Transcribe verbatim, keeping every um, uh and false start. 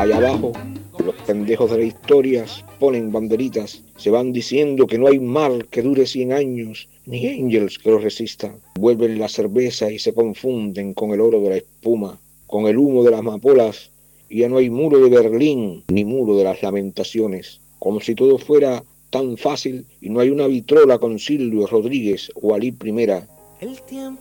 Allá abajo, los pendejos de la historia ponen banderitas, se van diciendo que no hay mar que dure cien años, ni Angels que lo resista. Vuelven la cerveza y se confunden con el oro de la espuma, con el humo de las amapolas, y ya no hay muro de Berlín, ni muro de las lamentaciones, como si todo fuera tan fácil y no hay una vitrola con Silvio Rodríguez o Alí Primera. El tiempo